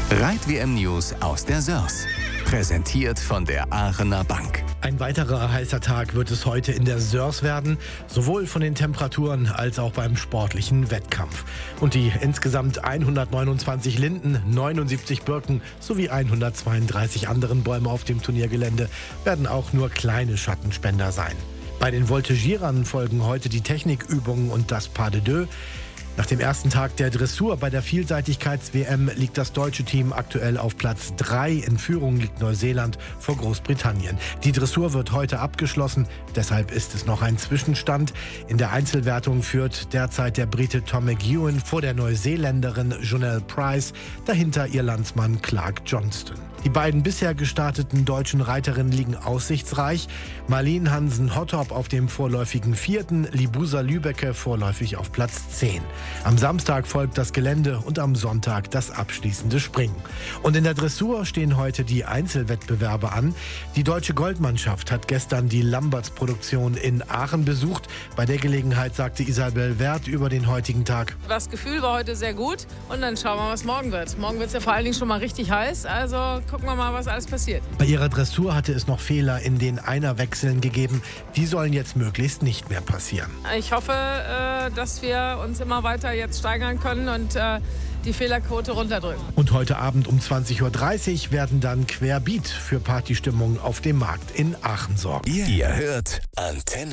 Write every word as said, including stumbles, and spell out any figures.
Reit-W M News aus der Sörs. Präsentiert von der Aachener Bank. Ein weiterer heißer Tag wird es heute in der Sörs werden, sowohl von den Temperaturen als auch beim sportlichen Wettkampf. Und die insgesamt hundertneunundzwanzig Linden, neunundsiebzig Birken sowie hundertzweiunddreißig anderen Bäume auf dem Turniergelände werden auch nur kleine Schattenspender sein. Bei den Voltigierern folgen heute die Technikübungen und das Pas de Deux. Nach dem ersten Tag der Dressur bei der Vielseitigkeits-W M liegt das deutsche Team aktuell auf Platz drei. In Führung liegt Neuseeland vor Großbritannien. Die Dressur wird heute abgeschlossen, deshalb ist es noch ein Zwischenstand. In der Einzelwertung führt derzeit der Brite Tom McEwen vor der Neuseeländerin Jonelle Price, dahinter ihr Landsmann Clark Johnston. Die beiden bisher gestarteten deutschen Reiterinnen liegen aussichtsreich. Marleen Hansen-Hottop auf dem vorläufigen vierten, Libusa Lübecke vorläufig auf Platz zehn. Am Samstag folgt das Gelände und am Sonntag das abschließende Springen. Und in der Dressur stehen heute die Einzelwettbewerbe an. Die deutsche Goldmannschaft hat gestern die Lamberts-Produktion in Aachen besucht. Bei der Gelegenheit sagte Isabel Werth über den heutigen Tag: Das Gefühl war heute sehr gut und dann schauen wir mal, was morgen wird. Morgen wird es ja vor allen Dingen schon mal richtig heiß, also gucken wir mal, was alles passiert. Bei ihrer Dressur hatte es noch Fehler in den Einerwechseln gegeben. Die sollen jetzt möglichst nicht mehr passieren. Ich hoffe, dass wir uns immer weiter jetzt steigern können und die Fehlerquote runterdrücken. Und heute Abend um zwanzig Uhr dreißig werden dann Querbeat für Partystimmung auf dem Markt in Aachen sorgen. Ihr, ihr hört Antenne.